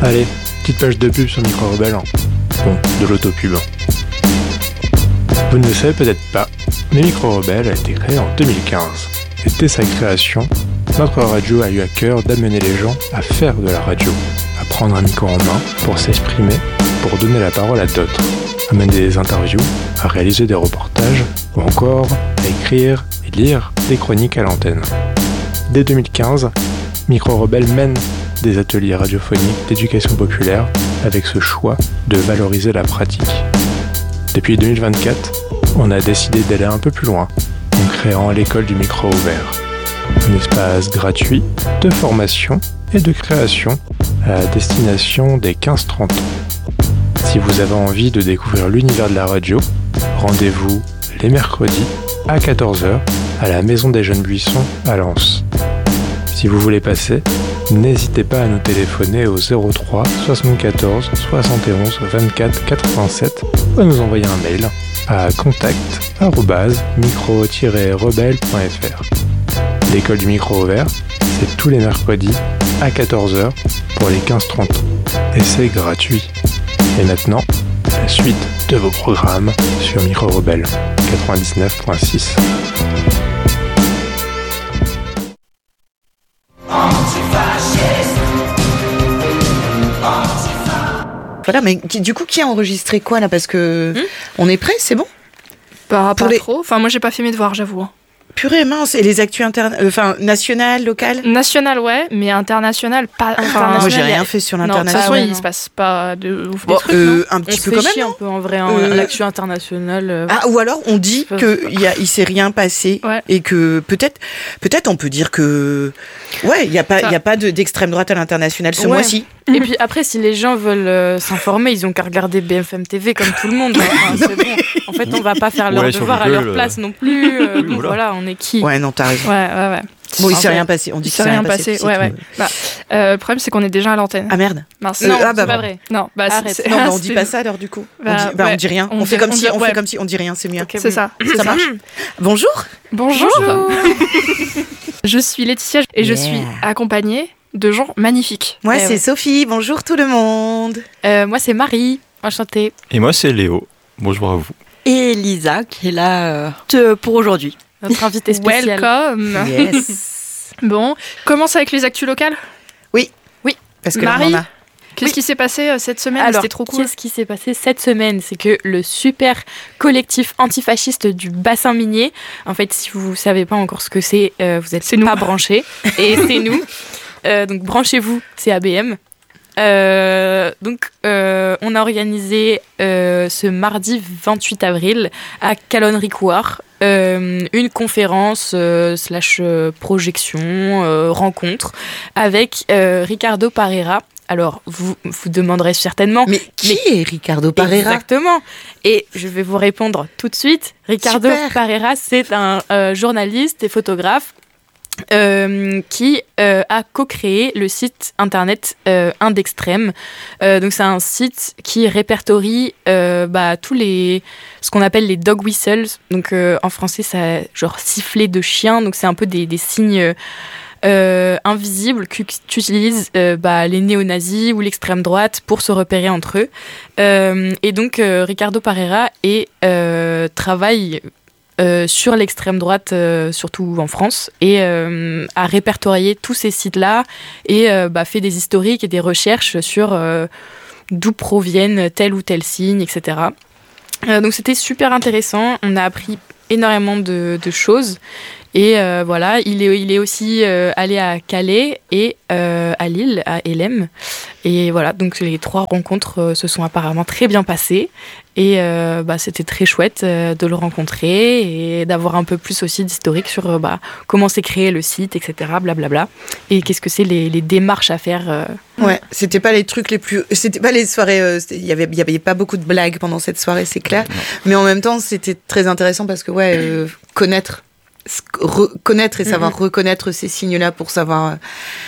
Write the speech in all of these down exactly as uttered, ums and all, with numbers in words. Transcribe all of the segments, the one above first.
Allez, petite page de pub sur Micro Rebelle. Bon, de l'autopub. Vous ne le savez peut-être pas, mais Micro Rebelle a été créé en deux mille quinze. Et dès sa création, notre radio a eu à cœur d'amener les gens à faire de la radio, à prendre un micro en main pour s'exprimer, pour donner la parole à d'autres, à mener des interviews, à réaliser des reportages, ou encore à écrire et lire des chroniques à l'antenne. Dès deux mille quinze, Micro Rebelle mène des ateliers radiophoniques d'éducation populaire avec ce choix de valoriser la pratique. Depuis deux mille vingt-quatre, on a décidé d'aller un peu plus loin en créant l'école du micro ouvert, un espace gratuit de formation et de création à destination des quinze trente ans. Si vous avez envie de découvrir l'univers de la radio, rendez-vous les mercredis à quatorze heures à la Maison des Jeunes Buissons à Lens. Si vous voulez passer, n'hésitez pas à nous téléphoner au zéro trois soixante-quatorze soixante et onze vingt-quatre quatre-vingt-sept ou à nous envoyer un mail à contact arobase micro tiret rebelle point f r. L'école du micro ouvert, c'est tous les mercredis à quatorze heures pour les quinze trente ans. Et c'est gratuit. Et maintenant, la suite de vos programmes sur Micro Rebelle quatre-vingt-dix-neuf point six. Voilà, mais qui, du coup, qui a enregistré quoi là? Parce que hmm on est prêt, c'est bon? Bah, pas les... trop. Enfin, moi, j'ai pas fait mes devoirs, j'avoue. Hein. Purée, mince. Et les actus internes, euh, enfin nationales, locales? National, ouais, mais international, pas. Enfin, international. moi, j'ai rien fait sur l'international. Non, de toute façon, ah, ouais, il non. se passe pas de ouf bon, des trucs, euh, non un petit on peu se quand fait même. chier un peu en vrai, en euh... l'actu internationale. Euh... Ah, ou alors on dit Enfin, que il y a, il s'est rien passé ouais. et que peut-être, peut-être on peut dire que, ouais, il y a pas, il y a pas de, d'extrême droite à l'international ce ouais. mois-ci. Et puis après, si les gens veulent euh, s'informer, ils ont qu'à regarder B F M T V comme tout le monde. Enfin, c'est bon. En fait, on va pas faire leur ouais, devoir à leur place non plus. Euh, donc voilà. voilà, on est qui? Ouais, non, t'as raison. Ouais, ouais, ouais. Bon, il en s'est vrai, rien passé. On dit il qu'il s'est rien passé. passé Ouais, ouais. Bah, euh, le problème, c'est qu'on est déjà à l'antenne. Ah merde. Mince. Euh, Non, ah, bah, c'est pas bon. vrai. Non, bah, Arrête. c'est, Non, bah, on c'est... dit pas ça alors du coup. Bah, on, dit, bah, ouais. on dit rien. On, On, fait dit, comme on si, dit, on ouais. fait comme si on dit rien, c'est mieux. Okay, c'est oui. ça. Ça C'est marche. ça. Bonjour. Bonjour. Bonjour. Je suis Laetitia et je Yeah. suis accompagnée de gens magnifiques. Moi, Eh c'est ouais. Sophie. Bonjour tout le monde. Euh, moi, c'est Marie. Enchantée. Et moi, c'est Léo. Bonjour à vous. Et Lisa qui est là euh, pour aujourd'hui. Notre invitée spéciale. Welcome. Yes. Bon, commence avec les actus locales. Oui. Oui. Parce que là, Marie, on en a. qu'est-ce Oui. qui s'est passé euh, cette semaine? Alors, C'était trop cool. qu'est-ce qui s'est passé cette semaine? C'est que le super collectif antifasciste du bassin minier, en fait, si vous ne savez pas encore ce que c'est, euh, vous n'êtes C'est nous. pas branchés. Et c'est nous. Euh, donc, branchez-vous, c'est A B M. Euh, donc, euh, on a organisé euh, ce mardi vingt-huit avril à Calonne-Ricouart euh, une conférence euh, slash euh, projection, euh, rencontre avec euh, Ricardo Parera. Alors, vous vous demanderez certainement... Mais qui est Ricardo Parera? Exactement. Et je vais vous répondre tout de suite. Ricardo Super. Parera, c'est un euh, journaliste et photographe Euh, qui euh, a co-créé le site internet euh, Indextrême. Euh, donc c'est un site qui répertorie euh, bah, tous les ce qu'on appelle les dog whistles. Donc euh, en français ça genre siffler de chien. Donc c'est un peu des, des signes euh, invisibles qu'utilisent euh, bah, les néo-nazis ou l'extrême droite pour se repérer entre eux. Euh, et donc euh, Ricardo Parera et euh, travaille Euh, sur l'extrême droite, euh, surtout en France, et euh, a répertorié tous ces sites-là et euh, bah, fait des historiques et des recherches sur euh, d'où proviennent tel ou tel signe, et cetera. Euh, donc c'était super intéressant, on a appris énormément de, de choses. Et euh, voilà, il est, il est aussi euh, allé à Calais et euh, à Lille, à Hélène. Et voilà, donc les trois rencontres euh, se sont apparemment très bien passées. Et euh, bah, c'était très chouette euh, de le rencontrer et d'avoir un peu plus aussi d'historique sur euh, bah, comment s'est créé le site, et cetera. Blablabla. Et qu'est-ce que c'est les, les démarches à faire. Euh... Ouais, c'était pas les trucs les plus. C'était pas les soirées. euh, c'était- Il y avait, il y avait pas beaucoup de blagues pendant cette soirée, c'est clair. Mais en même temps, c'était très intéressant parce que, ouais, euh, connaître. Reconnaître et savoir mm-hmm. reconnaître ces signes-là pour savoir euh,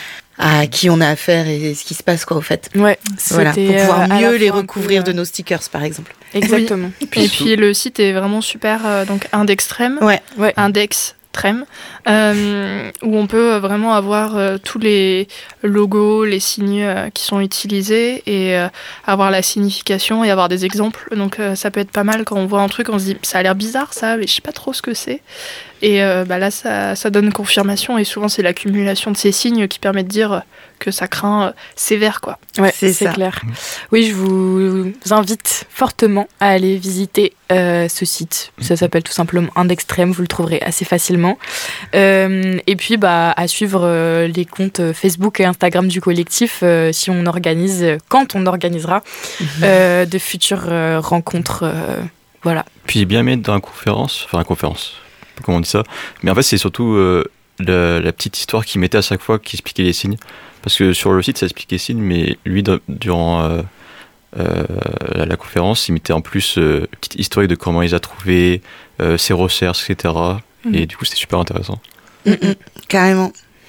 à qui on a affaire et ce qui se passe, quoi, au fait. Ouais, Voilà, pour pouvoir euh, mieux les fois recouvrir peu, de nos stickers, par exemple. Exactement. Et puis le site est vraiment super, euh, donc Indextrême, Ouais, ouais. index Indextrême, euh, où on peut vraiment avoir euh, tous les logos, les signes euh, qui sont utilisés et euh, avoir la signification et avoir des exemples. Donc euh, ça peut être pas mal quand on voit un truc, on se dit ça a l'air bizarre ça, mais je sais pas trop ce que c'est. Et euh, bah là ça, ça donne confirmation et souvent c'est l'accumulation de ces signes qui permet de dire que ça craint euh, sévère quoi. Ouais, C'est c'est, ça. clair. Oui, je vous invite fortement à aller visiter euh, ce site. Ça s'appelle tout simplement Indextrême, vous le trouverez assez facilement. Euh, et puis, bah, à suivre euh, les comptes Facebook et Instagram du collectif euh, si on organise, quand on organisera euh, de futures euh, rencontres. Euh, voilà. Puis bien mettre dans la conférence, enfin la conférence, je sais pas comment on dit ça, mais en fait c'est surtout euh, la, la petite histoire qu'il mettait à chaque fois qui expliquait les signes. Parce que sur le site ça expliquait les signes, mais lui dans- durant euh, euh, la, la conférence il mettait en plus euh, une petite historique de comment il les a trouvés, euh, ses recherches, et cetera. Mhm. Et du coup c'était super intéressant. Mm, mm, carrément.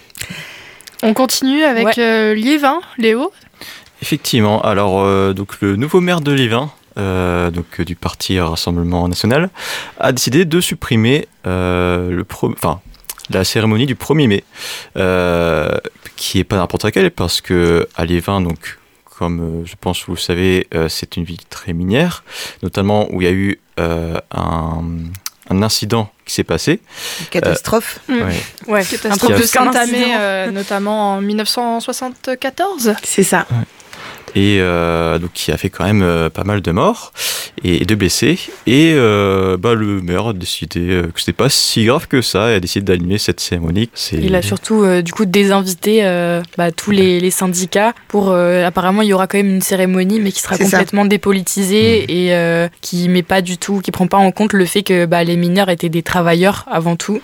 On continue avec Ouais. euh, Liévin, Léo. Effectivement, alors euh, donc le nouveau maire de Liévin, euh, donc euh, du parti Rassemblement National, a décidé de supprimer euh, le pro- enfin, la cérémonie du premier mai, euh, qui est pas n'importe laquelle parce que à Liévin, donc comme euh, je pense que vous le savez, euh, c'est une ville très minière, notamment où il y a eu euh, un, un incident qui s'est passé. Catastrophe. Mm. Ouais. Ouais, Catastrophe peu de Saint-Amé, incident. euh, notamment en dix-neuf cent soixante-quatorze. C'est ça. Et euh, donc qui a fait quand même euh, pas mal de morts et, et de blessés. Et euh, bah, le maire a décidé euh, que c'était pas si grave que ça et a décidé d'animer cette cérémonie. C'est... Il a surtout euh, du coup désinvité euh, bah, tous les, les syndicats pour euh, apparemment il y aura quand même une cérémonie mais qui sera C'est ça. complètement dépolitisée Mmh. et euh, qui met pas du tout, qui prend pas en compte le fait que bah, les mineurs étaient des travailleurs avant tout.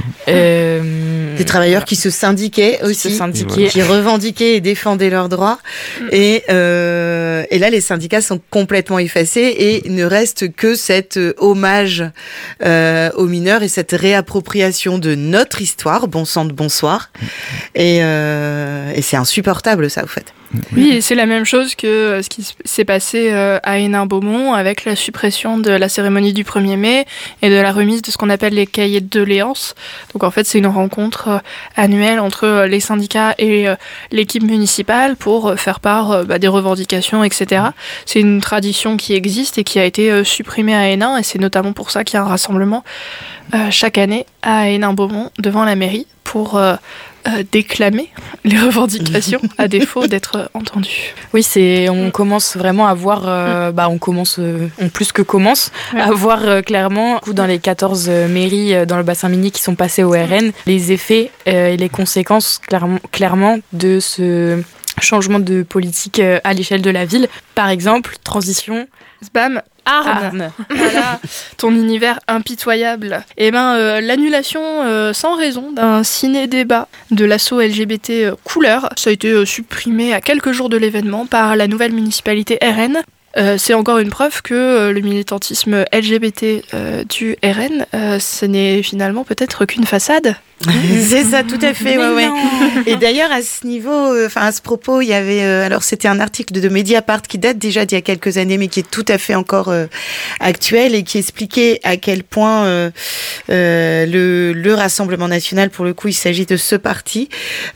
Euh, Des travailleurs qui se syndiquaient qui se aussi. syndiquaient. Qui revendiquaient et défendaient leurs droits. Mm. Et, euh, et là, les syndicats sont complètement effacés et ne reste que cet euh, hommage euh, aux mineurs et cette réappropriation de notre histoire. Bon sang de bonsoir. Et, euh, et c'est insupportable, ça, au fait. Oui, et c'est la même chose que euh, ce qui s- s'est passé euh, à Hénin-Beaumont avec la suppression de la cérémonie du premier mai et de la remise de ce qu'on appelle les cahiers de doléances. Donc en fait, c'est une rencontre euh, annuelle entre euh, les syndicats et euh, l'équipe municipale pour euh, faire part euh, bah, des revendications, et cetera. C'est une tradition qui existe et qui a été euh, supprimée à Hénin et c'est notamment pour ça qu'il y a un rassemblement euh, chaque année à Hénin-Beaumont devant la mairie pour euh, euh, déclamer les revendications à défaut d'être entendues. Oui, c'est on commence vraiment à voir, euh, bah on commence, euh, on plus que commence Ouais. à voir euh, clairement du coup, dans les quatorze euh, mairies euh, dans le bassin minier qui sont passées au R N les effets euh, et les conséquences clairement, clairement de ce changement de politique euh, à l'échelle de la ville. Par exemple, transition Bam, Arne, Arne. voilà, ton univers impitoyable. Et ben euh, l'annulation euh, sans raison d'un ciné-débat de l'assaut L G B T euh, Couleur, ça a été euh, supprimé à quelques jours de l'événement par la nouvelle municipalité R N. Euh, c'est encore une preuve que euh, le militantisme L G B T euh, du R N, euh, ce n'est finalement peut-être qu'une façade. C'est ça, tout à fait. Mais Ouais, ouais. non. Et d'ailleurs, à ce niveau, euh, enfin à ce propos, il y avait, euh, alors c'était un article de, de Mediapart qui date déjà d'il y a quelques années, mais qui est tout à fait encore euh, actuel et qui expliquait à quel point euh, euh, le, le Rassemblement national, pour le coup, il s'agit de ce parti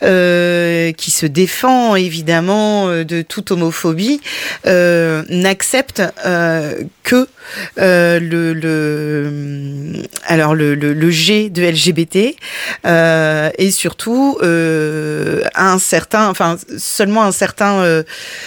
euh, qui se défend évidemment euh, de toute homophobie, euh, n'accepte euh, que euh, le, le, alors le, le, le G de L G B T. Euh, et surtout euh, un certain, enfin seulement un certain, euh,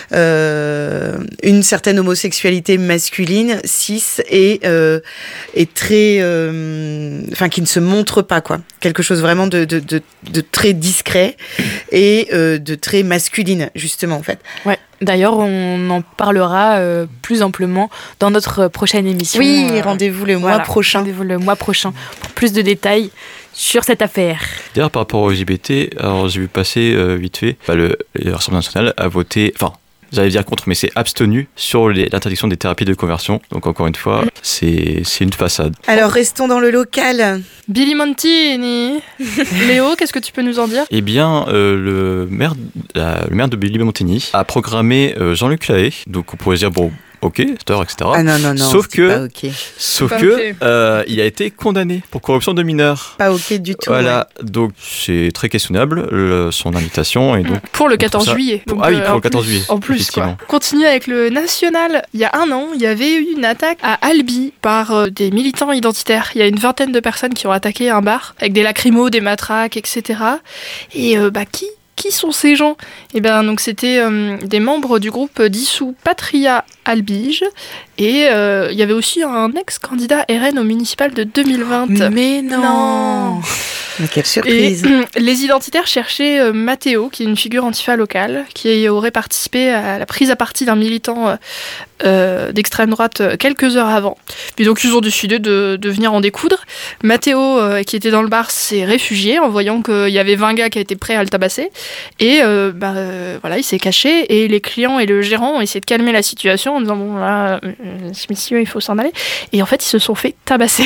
euh, une certaine homosexualité masculine, cis et euh, et très, euh, enfin qui ne se montre pas quoi, quelque chose vraiment de de de, de très discret et euh, de très masculine justement en fait. Ouais. D'ailleurs, on en parlera euh, plus amplement dans notre prochaine émission. Oui, Euh, rendez-vous le mois voilà, prochain. Rendez-vous le mois prochain pour plus de détails sur cette affaire. D'ailleurs, par rapport aux L G B T, alors j'ai vu passer euh, vite fait, bah, le, le Rassemblement national a voté, enfin, j'allais dire contre, mais c'est abstenu sur les- l'interdiction des thérapies de conversion. Donc encore une fois, c'est, c'est une façade. Alors restons dans le local. Billy Montini. Léo, qu'est-ce que tu peux nous en dire? Eh bien, euh, le, maire, la- le maire de Billy Montini a programmé euh, Jean-Luc Lahaye. Donc on pourrait se dire, bon, ok, tort, et cetera. Ah non, non, non, sauf c'est que, pas ok. sauf Pas que ok. euh, il a été condamné pour corruption de mineurs. Pas ok du tout. Voilà, donc c'est très questionnable le- son invitation et donc Pour le on trouve quatorze ça- juillet. pour- Donc, ah oui, euh, pour en le quatorze plus- juillet, En plus, effectivement. quoi. Continue avec le national. Il y a un an, il y avait eu une attaque à Albi par euh, des militants identitaires. Il y a une vingtaine de personnes qui ont attaqué un bar avec des lacrymos, des matraques, et cetera. Et euh, bah qui Qui sont ces gens ? Eh ben donc c'était euh, des membres du groupe dissous Patria Albige et euh, il y avait aussi un ex-candidat R N au municipal de deux mille vingt. Mais non. Mais quelle Et surprise. les identitaires cherchaient euh, Matteo, qui est une figure antifa locale, qui aurait participé à la prise à partie d'un militant euh, euh, d'extrême droite euh, quelques heures avant. Puis donc ils ont décidé de, de venir en découdre. Matteo, euh, qui était dans le bar, s'est réfugié en voyant qu'il y avait vingt gars qui étaient prêts à le tabasser. Et euh, bah, euh, voilà, il s'est caché et les clients et le gérant ont essayé de calmer la situation en disant bon là, euh, ce monsieur, il faut s'en aller. Et en fait, ils se sont fait tabasser.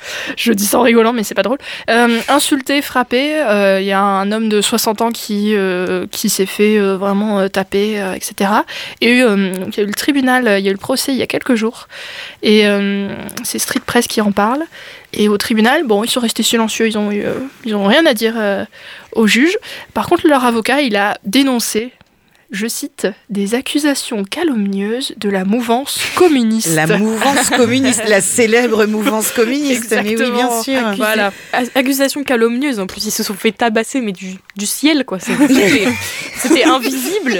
Je dis ça en rigolant, mais c'est pas drôle. Euh, insulté, frappé, il euh, y a un homme de soixante ans qui, euh, qui s'est fait euh, vraiment euh, taper, euh, et cetera. Et il euh, y a eu le tribunal, il y a eu le procès il y a quelques jours. Et euh, c'est Street Press qui en parle. Et au tribunal, bon, ils sont restés silencieux, ils ont, eu, euh, ils ont rien à dire euh, au juge. Par contre, leur avocat, il a dénoncé, je cite, des accusations calomnieuses de la mouvance communiste. La mouvance communiste, la célèbre mouvance communiste. Mais oui, bien Exactement. sûr. Accusé- Voilà. Accusation calomnieuse, en plus ils se sont fait tabasser mais du, du ciel quoi, c'était c'était invisible.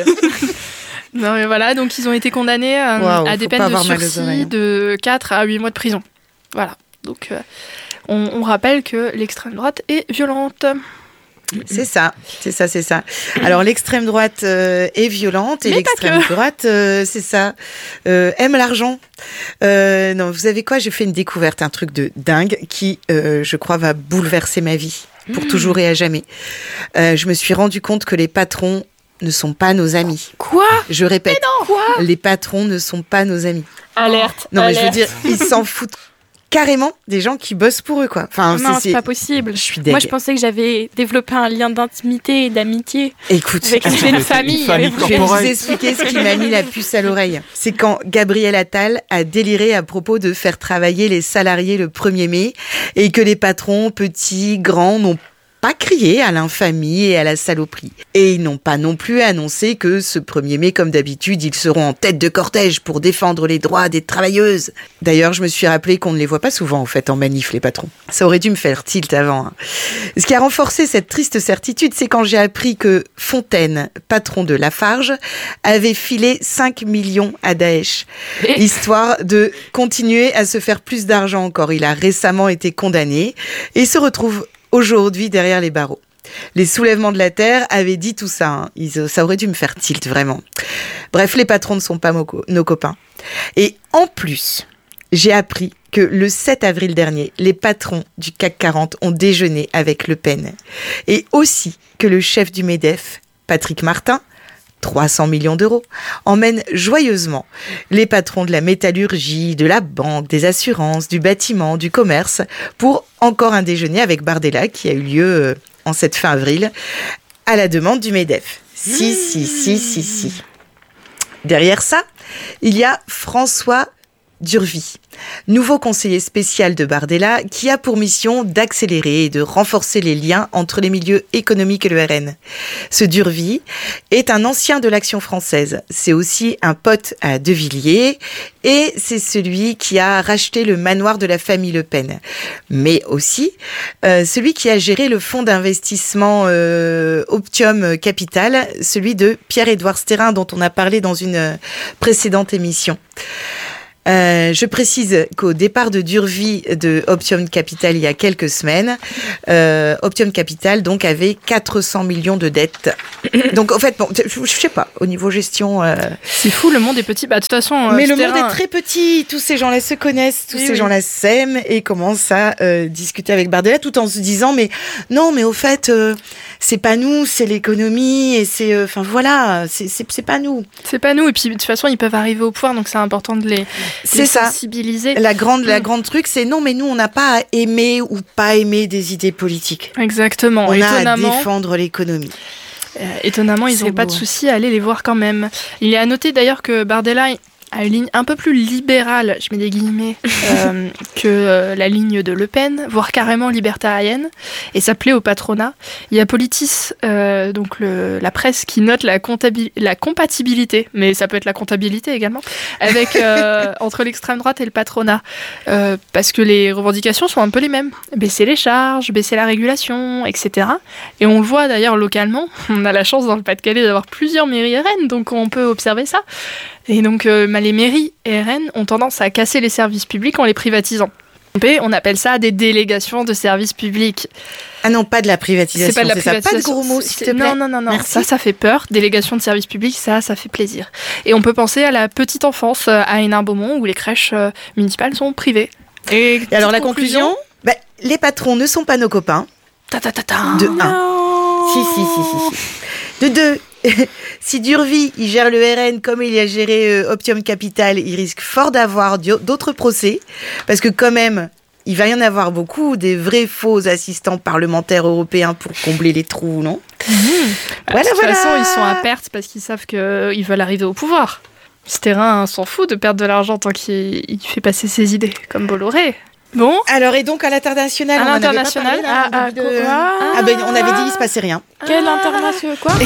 Non, mais voilà, donc ils ont été condamnés euh, Waouh, à faut des pas peines de avoir mal aux sursis oreilles, hein. de quatre à huit mois de prison. Voilà, donc euh, on, on rappelle que l'extrême droite est violente. C'est ça, c'est ça, c'est ça. Alors l'extrême droite euh, est violente et Mais pas l'extrême droite, euh, c'est ça, euh, aime l'argent. Euh, non, vous savez quoi ? J'ai fait une découverte, un truc de dingue qui, euh, je crois, va bouleverser ma vie pour Mmh. toujours et à jamais. Euh, je me suis rendu compte que les patrons ne sont pas nos amis. Quoi ? Je répète, les patrons ne sont pas nos amis. Alerte. Non, mais je veux alerte. dire, ils s'en foutent carrément des gens qui bossent pour eux, quoi. Enfin, Non, c'est, c'est pas possible. Je suis deg. Moi je pensais que j'avais développé un lien d'intimité et d'amitié Écoute, avec une Une famille. famille je vais vous corporate. expliquer ce qui m'a mis la puce à l'oreille. C'est quand Gabriel Attal a déliré à propos de faire travailler les salariés le premier mai et que les patrons, petits, grands, n'ont pas crié à l'infamie et à la saloperie. Et ils n'ont pas non plus annoncé que ce premier mai, comme d'habitude, ils seront en tête de cortège pour défendre les droits des travailleuses. D'ailleurs, je me suis rappelé qu'on ne les voit pas souvent, en fait, en manif, les patrons. Ça aurait dû me faire tilt avant. hein. Ce qui a renforcé cette triste certitude, c'est quand j'ai appris que Fontaine, patron de Lafarge, avait filé cinq millions à Daesh, histoire de continuer à se faire plus d'argent encore. Il a récemment été condamné et se retrouve aujourd'hui derrière les barreaux. Les soulèvements de la terre avaient dit tout ça. hein. Ils- ça aurait dû me faire tilt, vraiment. Bref, les patrons ne sont pas mo- nos copains. Et en plus, j'ai appris que le sept avril dernier, les patrons du C A C quarante ont déjeuné avec Le Pen. Et aussi que le chef du MEDEF, Patrick Martin, trois cents millions d'euros, emmène joyeusement les patrons de la métallurgie, de la banque, des assurances, du bâtiment, du commerce, pour encore un déjeuner avec Bardella qui a eu lieu euh, en cette fin avril, à la demande du MEDEF. Si, si, si, si, si. Derrière ça, il y a François Durvy, nouveau conseiller spécial de Bardella, qui a pour mission d'accélérer et de renforcer les liens entre les milieux économiques et le R N. Ce Durvy est un ancien de l'Action française. C'est aussi un pote à De Villiers et c'est celui qui a racheté le manoir de la famille Le Pen. Mais aussi euh, celui qui a géré le fonds d'investissement euh, Optium Capital, celui de Pierre-Édouard Stérin dont on a parlé dans une euh, précédente émission. Euh, je précise qu'au départ de Durvy de Optium Capital il y a quelques semaines, euh, Optium Capital donc avait quatre cents millions de dettes. Donc en fait, bon, je, je sais pas, au niveau gestion. Euh... C'est fou, le monde est petit. Bah, de toute façon, euh, Mais le Stérin- monde est très petit. Tous ces gens-là se connaissent, tous Oui, ces oui. gens-là s'aiment et commencent à euh, discuter avec Bardella tout en se disant mais non, mais au fait, euh, c'est pas nous, c'est l'économie et c'est, enfin euh, voilà, c'est, c'est c'est pas nous. C'est pas nous. Et puis, de toute façon, ils peuvent arriver au pouvoir, donc c'est important de les, C'est les ça. sensibiliser. La grande, la Mm. grande truc, c'est non, mais nous, on n'a pas à aimer ou pas aimer des idées politiques. Exactement. On a à Étonnamment, défendre l'économie. euh, étonnamment, ils C'est n'ont pas de beau. souci à aller les voir quand même. Il est à noter d'ailleurs que Bardella à une ligne un peu plus libérale, je mets des guillemets, euh, que euh, la ligne de Le Pen, voire carrément libertarienne, et ça plaît au patronat. Il y a Politis, euh, donc le, la presse, qui note la, comptabil- la compatibilité, mais ça peut être la comptabilité également, avec, euh, entre l'extrême droite et le patronat, euh, parce que les revendications sont un peu les mêmes. Baisser les charges, baisser la régulation, et cetera. Et on le voit d'ailleurs localement, on a la chance dans le Pas-de-Calais d'avoir plusieurs mairies R N, donc on peut observer ça. Et donc, euh, les mairies R N ont tendance à casser les services publics en les privatisant. On appelle ça des délégations de services publics. Ah non, pas de la privatisation. C'est pas de la c'est privatisation. Ça, pas de gros mots, s'il te plaît. Non, non, non, non. Merci. Ça, ça fait peur. Délégation de services publics, ça, ça fait plaisir. Et on peut penser à la petite enfance à Hénin-Beaumont, où les crèches euh, municipales sont privées. Et, Et alors, la conclusion, bah, les patrons ne sont pas nos copains. Ta ta ta ta. De un. Si, si, si, si, si. De deux. Si Durvie, il gère le R N comme il a géré euh, Optium Capital, il risque fort d'avoir d'autres procès. Parce que quand même, il va y en avoir beaucoup, des vrais faux assistants parlementaires européens pour combler les trous, non ? Mmh. Voilà, de toute voilà. façon, ils sont à perte parce qu'ils savent qu'ils veulent arriver au pouvoir. Ce terrain s'en fout de perdre de l'argent tant qu'il il fait passer ses idées, comme Bolloré. Bon. Alors, et donc à l'international, À on en avait pas l'international, parlé, là, ah, au début de- ah, Ah ben, on avait dit il se passait rien. Quel international quoi?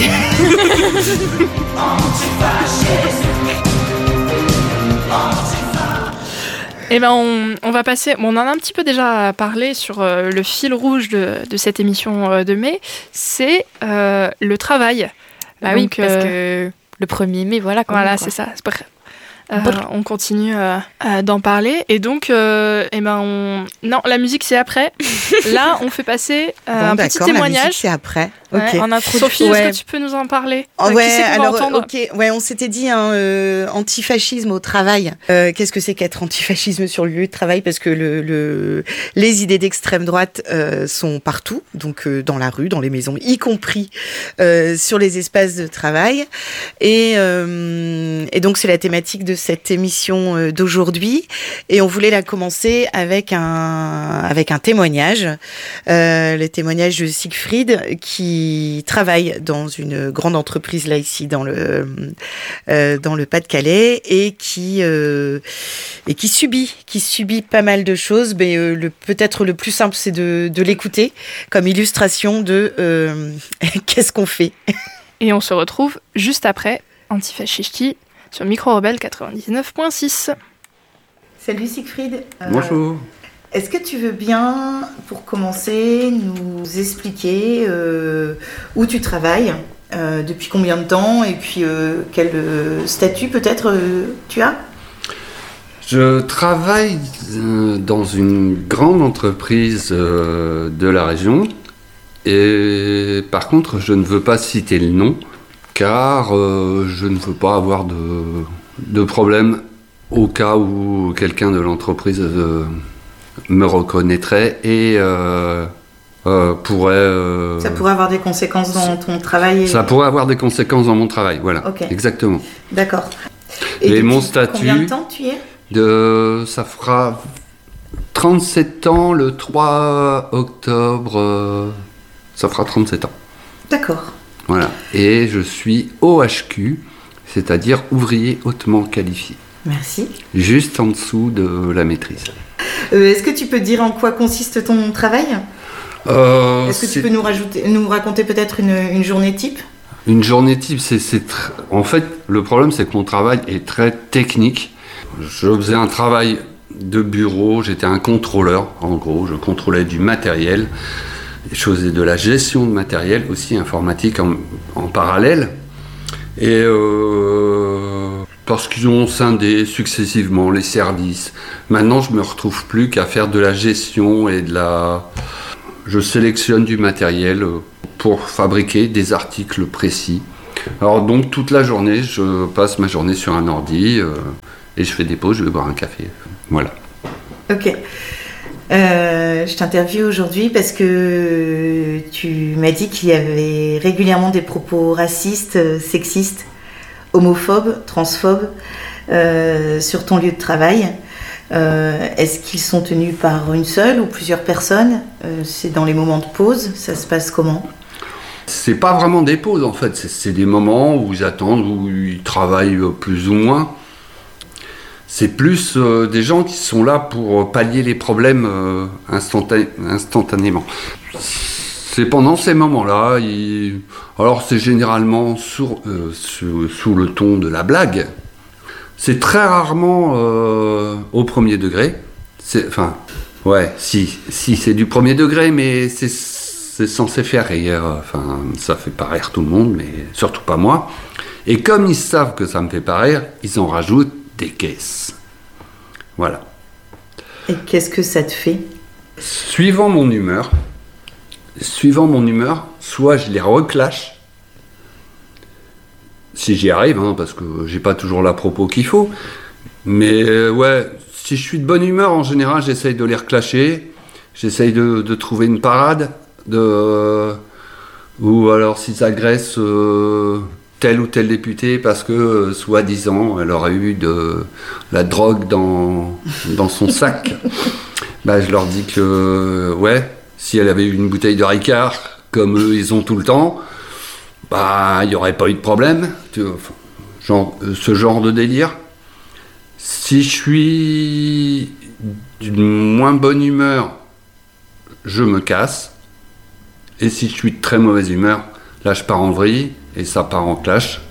Eh ben on, on va passer, bon, on en a un petit peu déjà parlé sur euh, le fil rouge de, de cette émission euh, de mai, c'est euh, le travail. Bah oui, Donc, parce euh, que le premier mai, voilà. quand Voilà, même, quoi. c'est ça. C'est pas grave. Euh, on continue euh, euh, d'en parler. Et donc, euh, eh ben on... non, la musique, c'est après. Là, on fait passer euh, Bon, un petit d'accord, la témoignage. musique, c'est après. Ouais, Ok. en introduction. Sophie, Ouais. est-ce que tu peux nous en parler? Oh, Euh, qui ouais, c'est qu'on va alors, entendre ok, ouais, on s'était dit hein, euh, antifascisme au travail. Euh, qu'est-ce que c'est qu'être antifascisme sur le lieu de travail? Parce que le, le, les idées d'extrême droite euh, sont partout, donc euh, dans la rue, dans les maisons, y compris euh, sur les espaces de travail. Et, euh, et donc c'est la thématique de cette émission euh, d'aujourd'hui. Et on voulait la commencer avec un avec un témoignage, euh, le témoignage de Siegfried qui travaille dans une grande entreprise là ici dans le euh, dans le Pas-de-Calais et qui euh, et qui subit qui subit pas mal de choses, mais euh, le peut-être le plus simple c'est de de l'écouter comme illustration de euh, qu'est-ce qu'on fait. Et on se retrouve juste après Antifascisti sur Micro Rebelle quatre-vingt-dix-neuf point six. Salut Siegfried. Euh, Bonjour. Est-ce que tu veux bien, pour commencer, nous expliquer euh, où tu travailles, euh, depuis combien de temps, et puis euh, quel euh, statut peut-être euh, tu as ? Je travaille euh, dans une grande entreprise euh, de la région et par contre je ne veux pas citer le nom car euh, je ne veux pas avoir de, de problème au cas où quelqu'un de l'entreprise euh, me reconnaîtrait et euh, euh, pourrait... euh, Ça pourrait avoir des conséquences dans ton travail et... ça pourrait avoir des conséquences dans mon travail, voilà, Ok. exactement. D'accord. Et depuis mon statut- Combien de temps tu y es ? De, ça fera trente-sept ans le trois octobre. euh, ça fera trente-sept ans. D'accord. Voilà. Et je suis O H Q, c'est-à-dire ouvrier hautement qualifié. Merci. Juste en dessous de la maîtrise. Euh, est-ce que tu peux dire en quoi consiste ton travail ? Euh, Est-ce que tu c'est- peux nous, rajouter, nous raconter peut-être une, une journée type ? Une journée type, c'est, c'est tr- en fait, le problème, c'est que mon travail est très technique. Je faisais un travail de bureau, j'étais un contrôleur, en gros, je contrôlais du matériel, je faisais de la gestion de matériel, aussi informatique en, en parallèle. Et euh, parce qu'ils ont scindé successivement les services, maintenant je me retrouve plus qu'à faire de la gestion et de la... Je sélectionne du matériel pour fabriquer des articles précis. Alors donc toute la journée, je passe ma journée sur un ordi euh, et je fais des pauses, je vais boire un café. Voilà. Ok. Euh, je t'interviewe aujourd'hui parce que tu m'as dit qu'il y avait régulièrement des propos racistes, euh, sexistes, homophobes, transphobes euh, sur ton lieu de travail. Euh, est-ce qu'ils sont tenus par une seule ou plusieurs personnes ? Euh, c'est dans les moments de pause, ça se passe comment ? C'est pas vraiment des pauses en fait, c'est, c'est des moments où ils attendent, où ils travaillent plus ou moins. C'est plus euh, des gens qui sont là pour pallier les problèmes euh, instantan- instantanément. C'est pendant ces moments-là, il... alors c'est généralement sur, euh, sous, sous le ton de la blague. C'est très rarement euh, au premier degré. C'est, enfin, ouais, si, si c'est du premier degré, mais c'est, c'est censé faire rire. Enfin, ça fait pas rire tout le monde, mais surtout pas moi. Et comme ils savent que ça me fait pas rire, ils en rajoutent des caisses. Voilà. Et qu'est-ce que ça te fait ? Suivant mon humeur, suivant mon humeur, soit je les reclash, si j'y arrive, hein, parce que j'ai pas toujours la propos qu'il faut, mais euh, ouais, si je suis de bonne humeur, en général, j'essaye de les reclasher, j'essaye de, de trouver une parade, de, euh, ou alors s'ils agressent euh, tel ou tel député parce que, euh, soi-disant, elle aurait eu de la drogue dans, dans son sac, bah, je leur dis que, ouais, si elle avait eu une bouteille de Ricard, comme eux, ils ont tout le temps, bah, il n'y aurait pas eu de problème. Enfin, genre, ce genre de délire. Si je suis d'une moins bonne humeur, je me casse. Et si je suis de très mauvaise humeur, là, je pars en vrille et ça part en clash.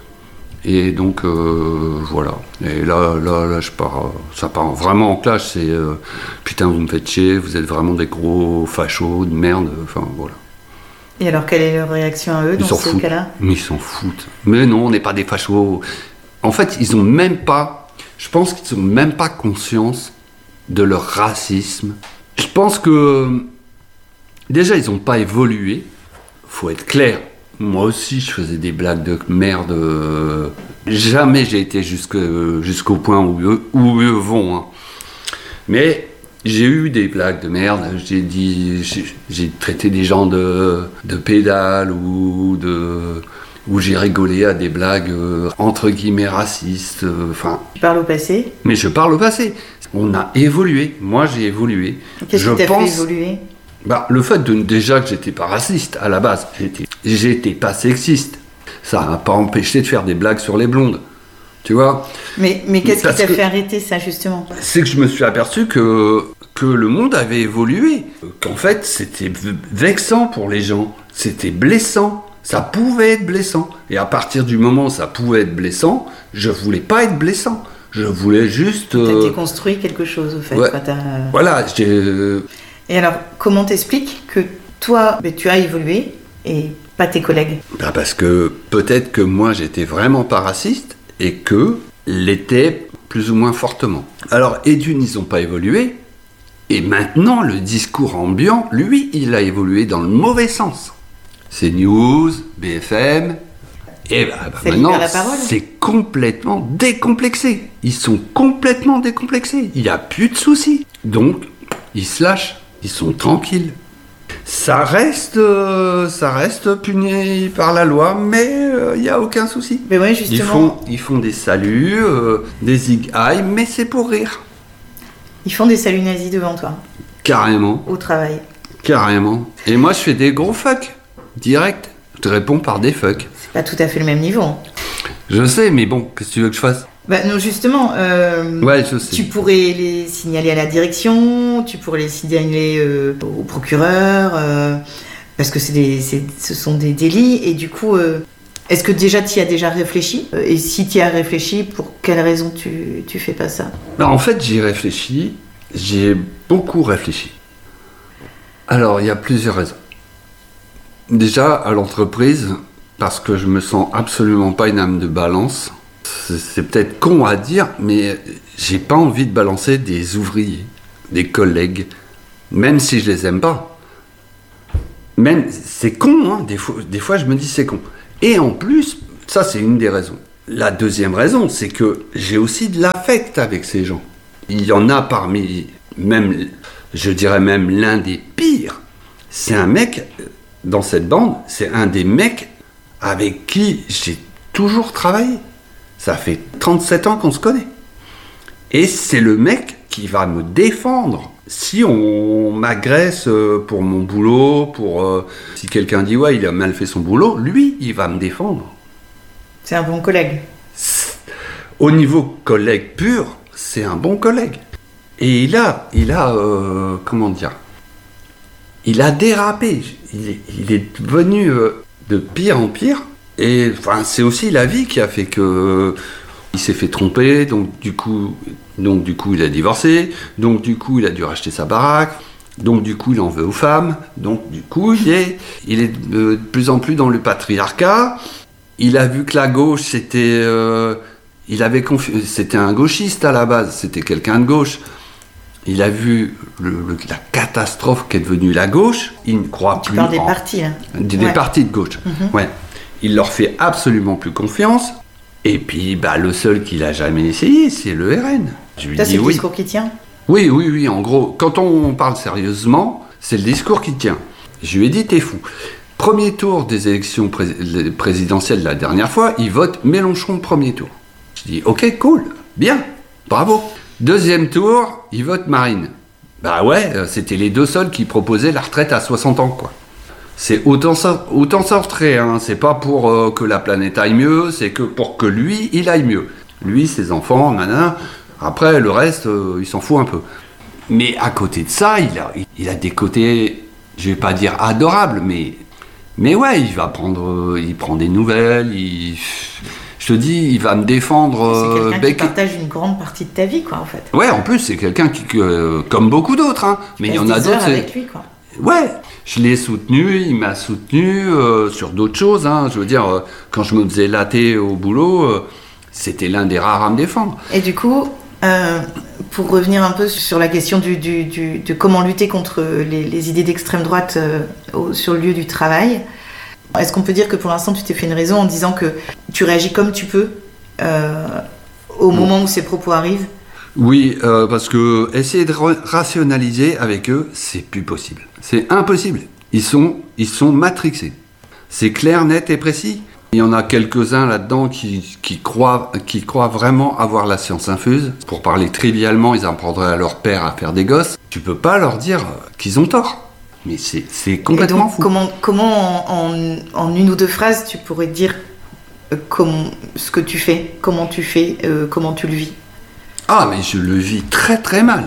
Et donc, euh, voilà. Et là, là, là, je pars, ça part vraiment en clash. C'est euh, putain, vous me faites chier, vous êtes vraiment des gros fachos de merde. Enfin, voilà. Et alors, quelle est leur réaction à eux Ils dans ces cas-là ? Mais ils s'en foutent. Mais non, on n'est pas des fachos. En fait, ils ont même pas. Je pense qu'ils n'ont même pas conscience de leur racisme. Je pense que déjà, ils n'ont pas évolué. Faut être clair. Moi aussi, je faisais des blagues de merde. Euh, jamais j'ai été jusque, jusqu'au point où eux, où eux vont. Hein. Mais j'ai eu des blagues de merde. J'ai dit, j'ai, j'ai traité des gens de, de pédales ou de, où j'ai rigolé à des blagues euh, entre guillemets racistes. Enfin. Tu parles au passé ? Mais je parle au passé. On a évolué. Moi, j'ai évolué. Qu'est-ce je qui t'a pense, fait évoluer ? Bah, le fait de déjà que j'étais pas raciste à la base, j'étais, j'étais pas sexiste. Ça m'a pas empêché de faire des blagues sur les blondes, tu vois. Mais, mais qu'est-ce Parce qui t'a que fait arrêter ça justement ? C'est que je me suis aperçu que que le monde avait évolué, qu'en fait c'était vexant pour les gens, c'était blessant, ça pouvait être blessant. Et à partir du moment où ça pouvait être blessant, je voulais pas être blessant. Je voulais juste. Euh... T'as euh... déconstruit quelque chose au fait. Ouais. Quoi, t'as... Voilà, j'ai. Euh... Et alors, comment t'expliques que toi, ben, tu as évolué et pas tes collègues ? Bah parce que peut-être que moi j'étais vraiment pas raciste et que l'étaient plus ou moins fortement. Alors, et d'une, ils n'ont pas évolué. Et maintenant, le discours ambiant, lui, il a évolué dans le mauvais sens. C'est News, B F M. Et bah, bah maintenant, c'est complètement décomplexé. Ils sont complètement décomplexés. Il n'y a plus de soucis. Donc, ils se lâchent. Ils sont tranquilles. Ça reste, euh, ça reste puni par la loi, mais il euh, n'y a aucun souci. Mais ouais, justement. Ils font, ils font des saluts, euh, des zig-aïe, mais c'est pour rire. Ils font des saluts nazis devant toi. Carrément. Au travail. Carrément. Et moi, je fais des gros fuck. Direct. Je te réponds par des fuck. C'est pas tout à fait le même niveau. Hein. Je sais, mais bon, qu'est-ce que tu veux que je fasse ? Bah non, justement, euh, ouais, je sais. Tu pourrais les signaler à la direction, tu pourrais les signaler euh, au procureur, euh, parce que c'est des, c'est, ce sont des délits, et du coup, euh, est-ce que déjà tu y as déjà réfléchi ? Et si tu y as réfléchi, pour quelle raison tu, tu fais pas ça ? Ben, en fait, j'y réfléchis, j'ai beaucoup réfléchi. Alors, il y a plusieurs raisons. Déjà, à l'entreprise, parce que je me sens absolument pas une âme de balance. C'est peut-être con à dire, mais j'ai pas envie de balancer des ouvriers, des collègues, même si je les aime pas. Même, c'est con, hein, des fois, des fois je me dis c'est con. Et en plus, ça c'est une des raisons. La deuxième raison, c'est que j'ai aussi de l'affect avec ces gens. Il y en a parmi, même, je dirais même l'un des pires. C'est un mec, dans cette bande, c'est un des mecs avec qui j'ai toujours travaillé. Ça fait trente-sept ans qu'on se connaît. Et c'est le mec qui va me défendre. Si on m'agresse pour mon boulot, pour euh, si quelqu'un dit ouais, il a mal fait son boulot, lui, il va me défendre. C'est un bon collègue. Au niveau collègue pur, c'est un bon collègue. Et il a, il a, euh, comment dire, il a dérapé. Il est, il est devenu euh, de pire en pire. Et enfin, c'est aussi la vie qui a fait que euh, il s'est fait tromper. Donc du coup, donc du coup, il a divorcé. Donc du coup, il a dû racheter sa baraque. Donc du coup, il en veut aux femmes. Donc du coup, il est, il est de plus en plus dans le patriarcat. Il a vu que la gauche, c'était, euh, il avait confi- c'était un gauchiste à la base. C'était quelqu'un de gauche. Il a vu le, le, la catastrophe qu'est devenue la gauche. Il ne croit Tu plus parles des en- partis, là. des, Ouais. des partis de gauche. Mhm. Ouais. Il leur fait absolument plus confiance. Et puis, bah, le seul qu'il a jamais essayé, c'est le R N. Je lui Ça, c'est dis le oui. discours qui tient. Oui, oui, oui. En gros, quand on parle sérieusement, c'est le discours qui tient. Je lui ai dit, t'es fou. Premier tour des élections pré- les présidentielles la dernière fois, il vote Mélenchon premier tour. Je dis, ok, cool, bien, bravo. Deuxième tour, il vote Marine. Bah ouais, euh, c'était les deux seuls qui proposaient la retraite à soixante ans, quoi. C'est autant, sor- autant sortir, hein. C'est pas pour euh, que la planète aille mieux, c'est que pour que lui, il aille mieux. Lui, ses enfants, nanana. Après, le reste, euh, il s'en fout un peu. Mais à côté de ça, il a, il a des côtés, je vais pas dire adorables, mais, mais ouais, il va prendre, euh, il prend des nouvelles, il, je te dis, il va me défendre. C'est euh, quelqu'un bec- qui partage une grande partie de ta vie, quoi, en fait. Ouais, en plus, c'est quelqu'un qui, euh, comme beaucoup d'autres, hein, mais il y en a Passe des d'autres. heures c'est- avec lui, quoi. Ouais, je l'ai soutenu, il m'a soutenu euh, sur d'autres choses. Hein. Je veux dire, euh, quand je me faisais latter au boulot, euh, c'était l'un des rares à me défendre. Et du coup, euh, pour revenir un peu sur la question du, du- du- de comment lutter contre les, les idées d'extrême droite euh, au- sur le lieu du travail, est-ce qu'on peut dire que pour l'instant tu t'es fait une raison en disant que tu réagis comme tu peux euh, au Mm. moment où ces propos arrivent? Oui, euh, parce que essayer de ra- rationaliser avec eux, c'est plus possible. C'est impossible. Ils sont, ils sont matrixés. C'est clair, net et précis. Il y en a quelques-uns là-dedans qui, qui, croient, qui croient vraiment avoir la science infuse. Pour parler trivialement, ils apprendraient à leur père à faire des gosses. Tu peux pas leur dire qu'ils ont tort. Mais c'est, c'est complètement Et donc, fou. Comment, comment en, en- en une ou deux phrases tu pourrais dire euh, comment, ce que tu fais, comment tu fais, euh, comment tu le vis? Ah, mais je le vis très très mal.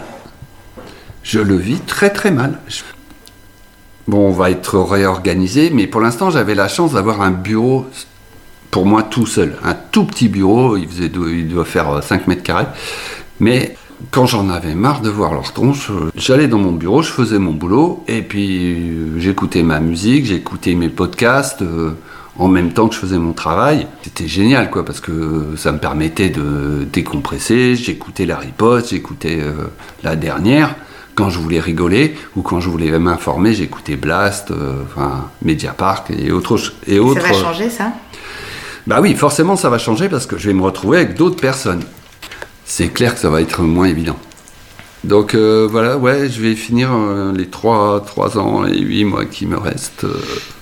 Je le vis très très mal. Je- Bon, on va être réorganisé, mais pour l'instant, j'avais la chance d'avoir un bureau pour moi tout seul. Un tout petit bureau, il, faisait, il doit faire cinq mètres carrés. Mais quand j'en avais marre de voir leur tronche, j'allais dans mon bureau, je faisais mon boulot, et puis euh, j'écoutais ma musique, j'écoutais mes podcasts, euh, en même temps que je faisais mon travail. C'était génial, quoi, parce que ça me permettait de décompresser. J'écoutais la riposte, j'écoutais euh, la dernière. Quand je voulais rigoler ou quand je voulais m'informer, j'écoutais Blast, euh, enfin Mediapart et autres. ch- Et autres. Ça va changer, ça? Bah oui, forcément, ça va changer parce que je vais me retrouver avec d'autres personnes. C'est clair que ça va être moins évident. Donc euh, voilà, ouais, je vais finir euh, les trois, trois ans et huit mois qui me restent euh,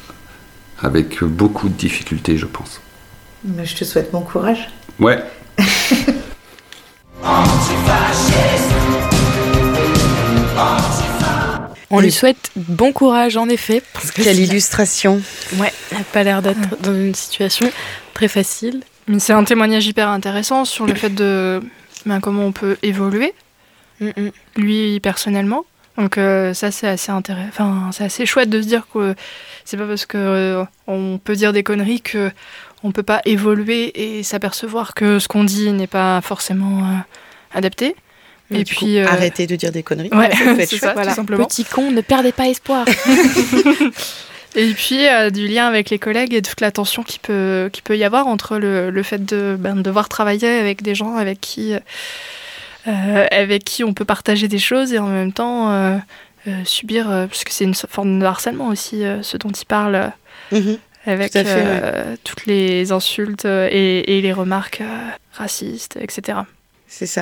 avec beaucoup de difficultés, je pense. Mais je te souhaite bon courage. Ouais. On lui souhaite bon courage, en effet. Parce que Quelle c'est- illustration. Ouais, elle n'a pas l'air d'être dans une situation très facile. Mais c'est un témoignage hyper intéressant sur le fait de ben, comment on peut évoluer, Mm, mm. lui personnellement. Donc euh, ça c'est assez intéressant. Enfin, c'est assez chouette de se dire que c'est pas parce que euh, on peut dire des conneries que on peut pas évoluer et s'apercevoir que ce qu'on dit n'est pas forcément euh, adapté. Et Et du puis coup, euh, arrêtez de dire des conneries. Ouais, Ça peut être c'est chouette. ça, Voilà. tout simplement. Petit con, ne perdez pas espoir. Et puis euh, du lien avec les collègues et toute la tension qui peut, qui peut y avoir entre le, le fait de ben, devoir travailler avec des gens avec qui, euh, avec qui on peut partager des choses et en même temps euh, euh, subir, euh, parce que c'est une forme de harcèlement aussi, euh, ce dont il parle, euh, Mhm. avec Tout à fait, euh, toutes les insultes euh, et, et les remarques euh, racistes, et cetera. C'est ça.